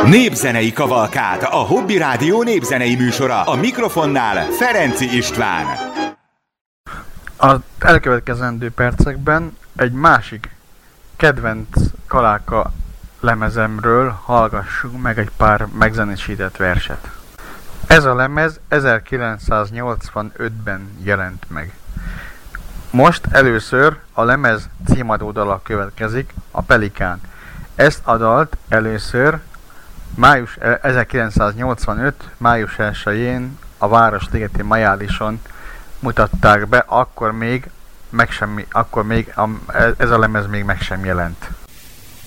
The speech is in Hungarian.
Népzenei kavalkád, a Hobby Rádió népzenei műsora. A mikrofonnál Ferenci István. Az elkövetkezendő percekben egy másik kedvenc Kaláka lemezemről hallgassunk meg egy pár megzenésített verset. Ez a lemez 1985-ben jelent meg. Most először a lemez címadó dala következik, a Pelikán. Ezt a dalt először 1985. május 1-én a Városligeti Majálison mutatták be, akkor még ez a lemez még meg sem jelent.